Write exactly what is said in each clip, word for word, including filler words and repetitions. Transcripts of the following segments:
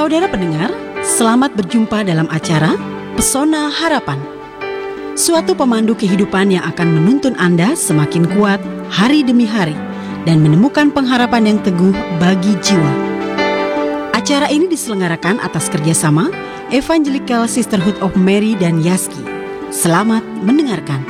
Saudara pendengar, selamat berjumpa dalam acara Pesona Harapan. Suatu pemandu kehidupan yang akan menuntun Anda semakin kuat hari demi hari dan menemukan pengharapan yang teguh bagi jiwa. Acara ini diselenggarakan atas kerjasama Evangelical Sisterhood of Mary dan Yaski. Selamat mendengarkan.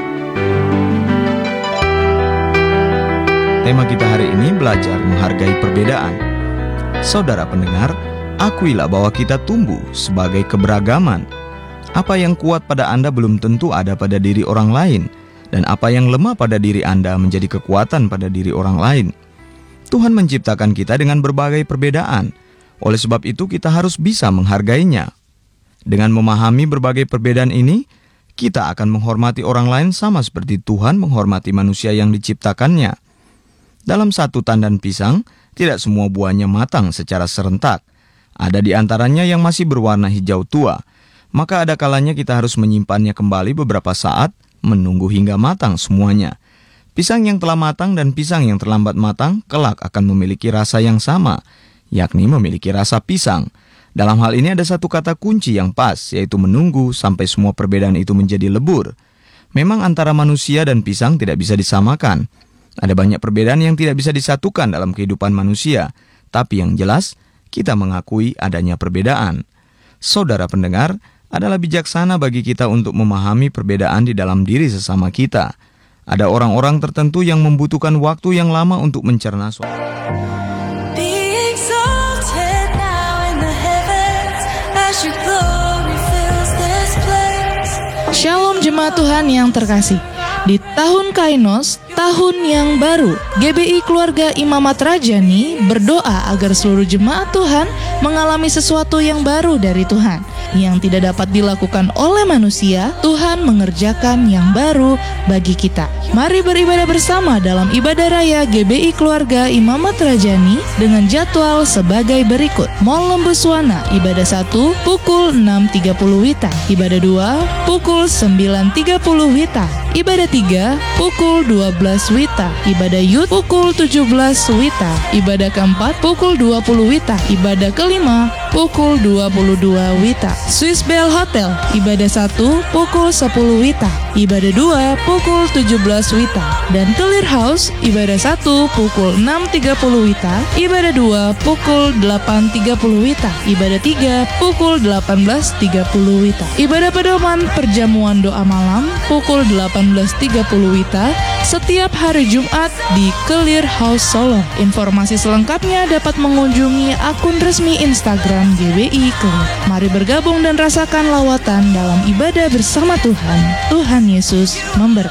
Tema kita hari ini belajar menghargai perbedaan. Saudara pendengar, akuilah bahwa kita tumbuh sebagai keberagaman. Apa yang kuat pada Anda belum tentu ada pada diri orang lain, dan apa yang lemah pada diri Anda menjadi kekuatan pada diri orang lain. Tuhan menciptakan kita dengan berbagai perbedaan. Oleh sebab itu kita harus bisa menghargainya. Dengan memahami berbagai perbedaan ini, kita akan menghormati orang lain sama seperti Tuhan menghormati manusia yang diciptakannya. Dalam satu tandan pisang, tidak semua buahnya matang secara serentak. Ada di antaranya yang masih berwarna hijau tua. Maka ada kalanya kita harus menyimpannya kembali beberapa saat, menunggu hingga matang semuanya. Pisang yang telah matang dan pisang yang terlambat matang kelak akan memiliki rasa yang sama, yakni memiliki rasa pisang. Dalam hal ini ada satu kata kunci yang pas, yaitu menunggu sampai semua perbedaan itu menjadi lebur. Memang antara manusia dan pisang tidak bisa disamakan. Ada banyak perbedaan yang tidak bisa disatukan dalam kehidupan manusia, tapi yang jelas, kita mengakui adanya perbedaan. Saudara pendengar, adalah bijaksana bagi kita untuk memahami perbedaan di dalam diri sesama kita. Ada orang-orang tertentu yang membutuhkan waktu yang lama untuk mencerna suatu. Shalom jemaat Tuhan yang terkasih. Di tahun Kainos, tahun yang baru, G B I Keluarga Imamat Rajani berdoa agar seluruh jemaat Tuhan mengalami sesuatu yang baru dari Tuhan. Yang tidak dapat dilakukan oleh manusia, Tuhan mengerjakan yang baru bagi kita. Mari beribadah bersama dalam ibadah raya G B I Keluarga Imamat Rajani dengan jadwal sebagai berikut. Mall Lembuswana, ibadah satu pukul enam tiga puluh Wita, ibadah dua pukul sembilan tiga puluh Wita, ibadah tiga pukul dua belas Wita, ibadah Youth pukul tujuh belas Wita, ibadah keempat pukul dua puluh Wita, ibadah kelima pukul dua puluh dua Wita. Swiss Bell Hotel, ibadah satu pukul sepuluh Wita, ibadah dua pukul tujuh belas Wita, dan Clear House, ibadah satu pukul enam tiga puluh Wita, ibadah dua pukul delapan tiga puluh Wita, ibadah tiga pukul delapan belas tiga puluh Wita. Ibadah pedoman perjamuan doa malam pukul delapan belas tiga puluh Wita setiap hari Jumat di Clear House Solo. Informasi selengkapnya dapat mengunjungi akun resmi Instagram G B I Clear. Mari bergabung dan rasakan lawatan dalam ibadah bersama Tuhan. Tuhan Yesus memberkati.